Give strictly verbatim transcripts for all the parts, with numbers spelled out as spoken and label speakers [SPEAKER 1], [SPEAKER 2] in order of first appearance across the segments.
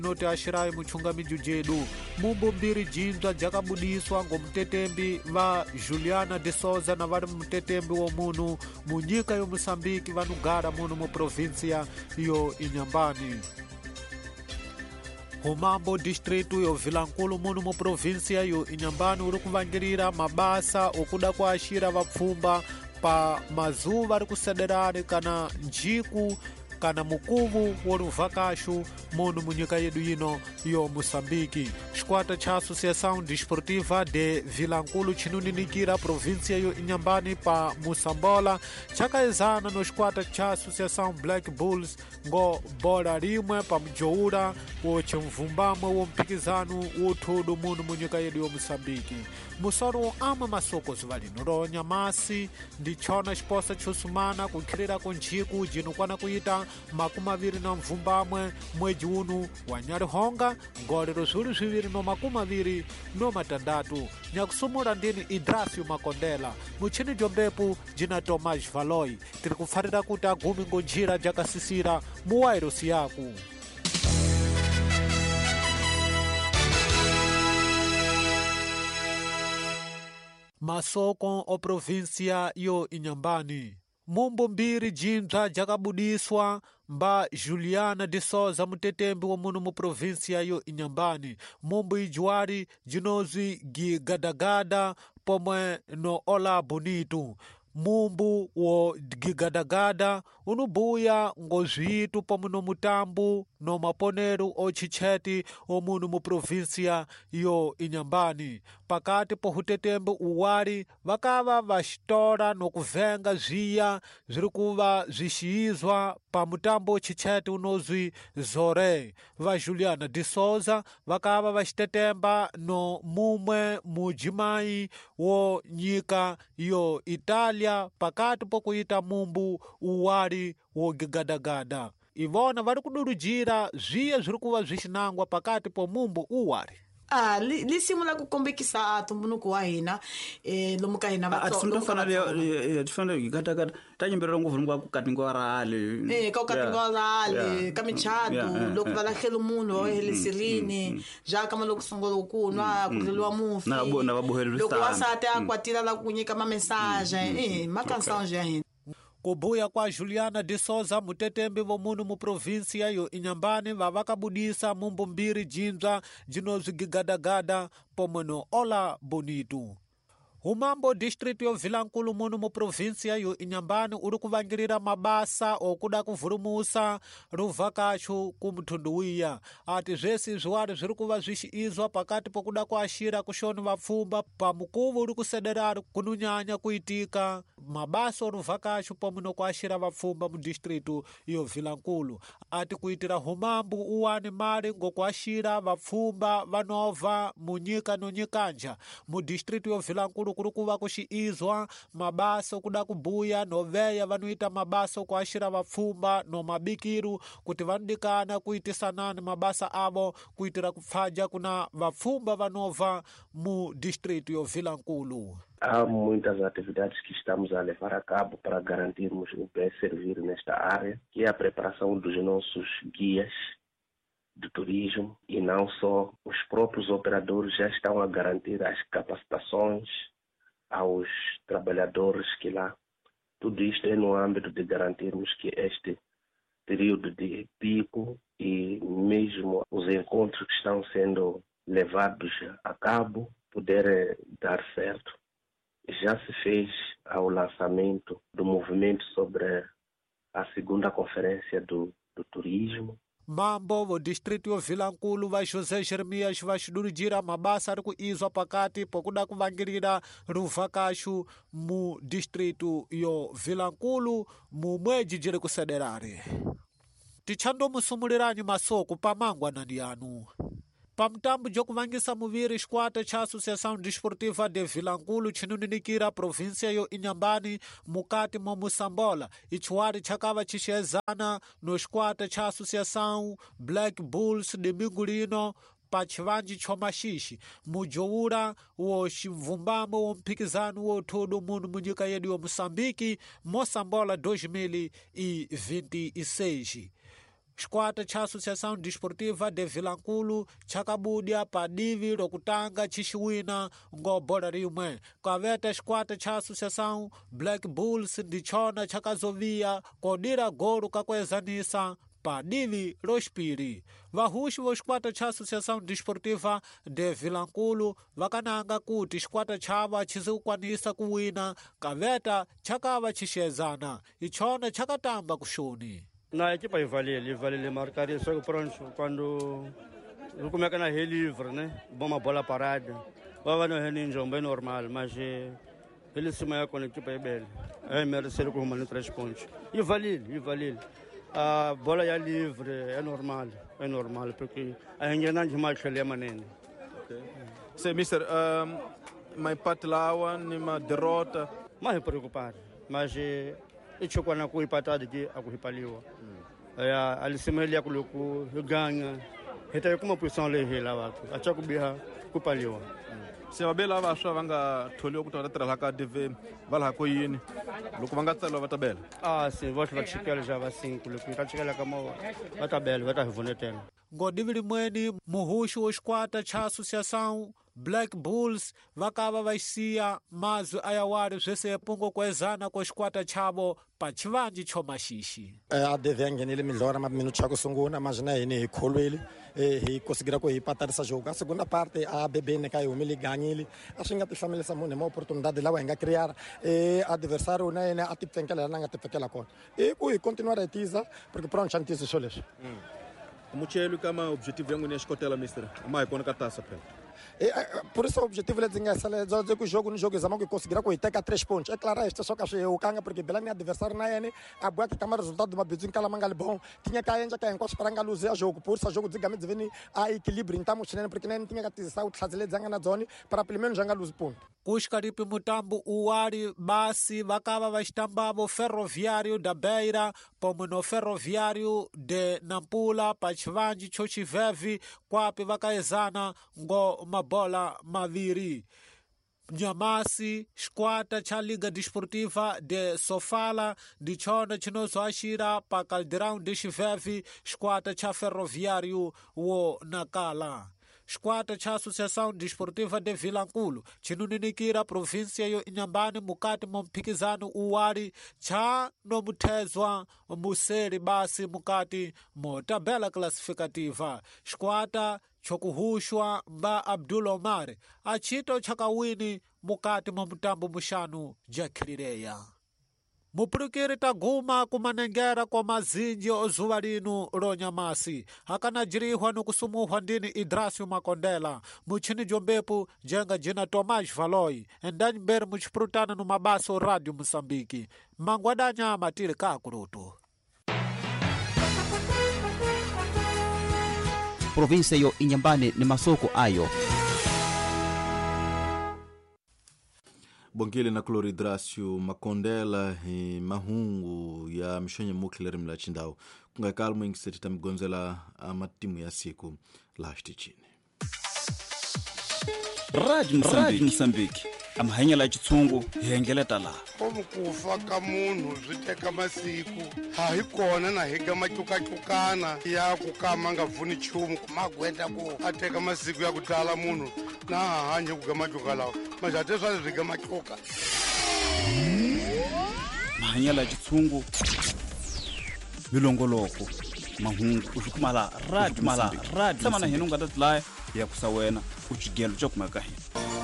[SPEAKER 1] note ashirai muchungamidzo jedu mumbo mbiri jinzwa jakabudiswa ngomtetembi va Juliana de Souza na vari mutetembi womunhu munyika yo Moçambique vanogara muno mu provincia yo Inhambane. Humambo district yo Vilankulu muno mu provincia yo Inhambane uri kuvangirira mabasa okuda kuashira vapfumba pa mazuva ari kusederani kana njiku kana mukuvu woluvakashu muno munyika yedu yino yo Moçambique. Xikwata cha Associação Desportiva de Vilankulu chinuninikira provincia yo Inhambane pa Moçambola chakaezana no xikwata cha Associação Black Bulls ngo bola rimwe pa mjoura wo chimvumbamwe wo mpikizano wothudu muno munyika yedu yo Moçambique. Musoro ama masoko zivalino ronya masi ndi chona xiposa chosumana kukhirira kunjiku jino kwana kuyita makumaviri na mvumbamwe mweji unu wa Nyarihonga ngolero zuli ziviri no makumaviri no matandatu nyakusumura ndini Idrasio Makondela muchini jombepu jina Tomás Valoi tiri kufarira kuti agumi ngonjira jakasisira muwairosi yaku. Masoko o provincia yo Inhambane mumbo mbiri jinzwa jakabudiswa mba Juliana de Souza mutetembi wa muno mu provincia yo Inhambane mumbo ijuari jinozwi gigadagada pomwe no Ola Bonito mumbu wo gigadagada unubuya ngozvitu pomwe no mutambu no maponeru o chicheti o muno mu provincia yo Inhambane pakati po hutetembe uwari vakava vaxitora no kuvenga zviya ziri kuva zvixiizwa pa mutambo chicheti unozwi Zore va Juliana de Souza vakava vaxitetemba no mumwe mujimai wo nyika yo Italia pakati po kuyita mumbu uwari wo gigadagada ivona vari kudurujira zviya ziri kuva zvixinangwa pakati po mumbu uwari.
[SPEAKER 2] Ah, li, li simula ku kombekisa atumbunuku wa hina eh lomu ka hina
[SPEAKER 3] va tsolo fana le tsfana gigata gata tanyembera nguvunwa ku katingo rale
[SPEAKER 2] eh ka katingo rale ka michado loku vala khelo munhu wa helisirini ja kama loku songolo kunwa kulelwa mufi
[SPEAKER 3] na bona va bohelu
[SPEAKER 2] loku wasate akwatira la kunyika ma message eh makansange ya hina.
[SPEAKER 1] Kubuya kwa Juliana de Souza mutetembi vo muno mu provincia yo Inhambane vavakabudisa mumbo mbiri jinzwa jinozwi gigadagada pomwe no Ola Bonito. Humambo district yo Vilankulu muno mu provincia yo Inhambane uri kuvangirira mabasa okuda kuvurumusa ruvakashu kumthunduwiya ati zvesi zviwari zviri kuva zvixiizwa pakati pokuda kuashira kushoni vapfumba pa mukuvu uri kusederari kununyanya kuitika mabasa oruvakashu pomwe no kuashira vapfumba mu district yo Vilankulu ati kuitira humambo uwani mali ngokuashira vapfumba vanova munyika no nyikanja mu district yo Vilankulu kuri kuva kuxiizwa mabasa okuda kubuya no veya vanoita mabasa okuashira vapfumba no mabikiru kuti vanodikana kuitisanani mabasa avo kuitira kupfaja kuna vapfumba vanova mu district yo Vilankulu.
[SPEAKER 4] Há muitas atividades que estamos a levar a cabo para garantirmos o bem servir nesta área, que é a preparação dos nossos guias de turismo e não só, os próprios operadores já estão a garantir as capacitações aos trabalhadores que lá. Tudo isto é no âmbito de garantirmos que este período de pico e mesmo os encontros que estão sendo levados a cabo puderem dar certo. Já se fez ao lançamento do movimento sobre a segunda conferência do, do turismo.
[SPEAKER 1] Mambo vo district yo Vilankulu va José Jeremias va xidurujira mabasa ari kuizwa pakati pokuda kuvangirira ruvakashu mu district yo Vilankulu mu mweji jiri kusederari. Tichando musumuliranyi masoko pamangwa nani yanu. Pamtambu jokuvangisa muviri xikwata cha Associação Desportiva de Vilankulu chinuninikira provincia yo Inhambane mukati mo Moçambola ichiwari chakava chixezana no xikwata cha Associação Black Bulls de Mingulino pa chivanji chomaxishi mujoura wo ximvumbamo wo mphikizano wo todo mundo munyika yedu yo Moçambique Moçambola dois mil e vinte e seis. xikwata cha Associação Desportiva de Vilankulu chakabudya pa divi lokutanga chixiwina ngo bola rimwe kaveta xikwata cha Associação Black Bulls ndichona chakazovia kodira golo kakwezanisa pa divi loxipiri. Vahuxi vo xikwata cha Associação Desportiva de Vilankulu vakananga kuti xikwata chava chizikukwanisa kuwina kaveta chakava chixezana ichona chakatamba kuxuni.
[SPEAKER 5] Na equipa é valele, valele marcar só que pronto, quando começa na rede livre, né? Uma bola parada. Vai no reninho bem normal, mas ele se meia com a equipa é bela. É merecer com uma três pontos. E valele, e valele. A bola é livre, é normal, é normal, porque a gente não mais ele é manene.
[SPEAKER 6] Sim, mister, um, mas patlawa numa derrota.
[SPEAKER 5] Mas é preocupado, mas icho kwa na kuipata de akuhipaliwa ya alisemelia kuliku ganha heta kuma posição lehela watu acha kubiha kupaliwa
[SPEAKER 6] se mabela vasha vanga tholiwa kuti vatatira ka dv vala ko yini loko vanga tsala va tabela
[SPEAKER 5] ah sim vos va chikela já va cinco loko ka chikela kama va tabela va ta hivonetela
[SPEAKER 1] ngodivili mweni muhuxi wo xikwata cha Associação Black Bulls vakava vaisiya mazwi ayawari bzese pungo kwezana ko xikwata chavo pa chivanji chomaxixi.
[SPEAKER 7] A D V angenile milhora ma minuto cha kusungula mas na hini hi kholweli hi conseguira ku hi patarisa jogo. A segunda parte a B B ne ka hi humile ganhile a swi nga ti hlamelisa munhu ma opportunidade lawa hi nga crear e adversário na yena a ti pfenkela na nga ti pfekela kona e ku hi continuar a tiza porque pronto chantice swo leswi.
[SPEAKER 6] Muchelo kama objetivo yangu ni xikotela mister mas kona ka taça pela
[SPEAKER 7] e por isso o objetivo lezi nga sala zo ku jogo no jogo zama ku conseguira ku iteka três pontos é claro isto só que eu kanga porque belani adversário na yene a boa que tama resultado de uma bizu kala mangal bom tinha que enja que enquanto esperanga luze a jogo por isso jogo digame deveni a equilíbrio então chinene porque nem tinha que tisar o tlhazele zanga na zone para pelo menos janga luz ponto
[SPEAKER 1] kuxikaripi mutambo uwari basi vakava vaxitambavo ferroviário da Beira pomwe no ferroviário de Nampula pa chivanji cho chivevi kwapi vakaezana ngo mabola maviri. Nyamasi xikwata cha Liga Desportiva de Sofala ndichona chinozoaxira pa caldeirão de chivevi xikwata cha ferroviário wo Nakala. Xikwata cha Associação Desportiva de Vilankulu chinuninikira província yo Inhambane mukati mo mphikizano uwari cha no muthezwa museri basi mukati mo tabela classificativa. Xikwata chokuhuxwa mba Abdul Omar achito chakawini mukati mo mutambo muxanu jakhilireya. Mupurukiri taguma kumanengera kwa mazinji ozuva linu lo Nyamasi akanajirihwa nukusumuhwa ndini Idrasio Makondela muchini jombepu jenga jina Tomás Valoi endani mbere muchipurutana no mabaso Radio Moçambique mangwadanya matile kakurutu.
[SPEAKER 8] Província yo Inhambane ni masoko ayo.
[SPEAKER 6] Bongile na Cloridrasio Makondela e mahungu ya mshonye mukler mla chindao kunga kalmo ingiseti tamigonzela matimu ya siku lashti chini.
[SPEAKER 3] Radio Moçambique amahanya la chitsungu hengele tala
[SPEAKER 9] komu kufa ka munhu zwiteka masiku hayi kona na higa matukakukana ya kukama nga vuni chumu kumagwenda ku ateka masiku ya kutala munhu na hanye kugamajuka lawo majate swa zviga machuka
[SPEAKER 3] mahanya la chitsungu milongoloko mahungu ushikumala radio mala radio sama na hinu ngata tla ya kusawena uchigelo chokumaka hina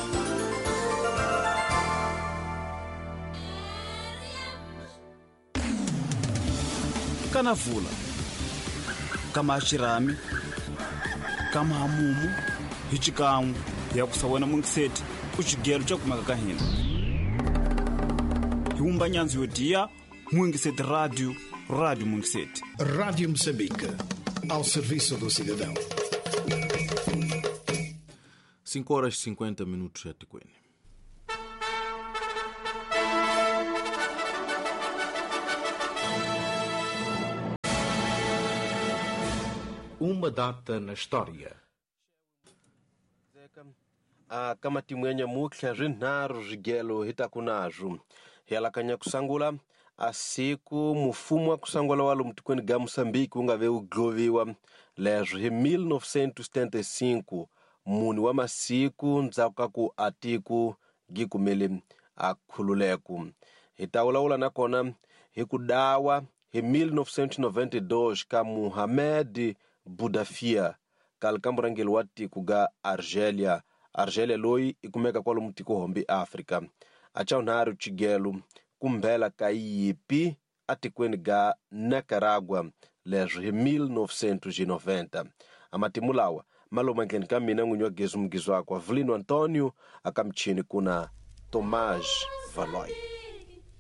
[SPEAKER 3] kana vula kama shirami kama hamumu hichikamu ya kusawena mungiseti uchigelo chokumaka kahina hiumba nyanzi yodia mungiseti radio radio mungiseti
[SPEAKER 10] Radio Moçambique ao serviço do cidadão.
[SPEAKER 6] cinco horas e cinquenta minutos ya tikweni.
[SPEAKER 11] Uma data na história.
[SPEAKER 4] A kamati mwenye mukhla rinharu rigelo hitakunazu hialakanya kusangula
[SPEAKER 12] a siku mufumo wa kusangola walo mtikweni ga Moçambique ungave ugloviwa lezo he mil novecentos e setenta e cinco muni wa masiku ndzaka ku atiku gikumele akhululeku hitawulaula nakona hikudawa he mil novecentos e noventa e dois ka Mohamed Boudafia kalkamburangeli wa tiku ga Argélia Argélia loi ikumeka kwalo mtiko hombi Afrika achaunharu chigelu kumbela kaipi atikweni ga Nicaragua lezo he mil novecentos e noventa amatimulawa maloma nkeni kamina ngunywa gezu mgizo akwa Vulino Antonio akamchini kuna Tomás Valoy.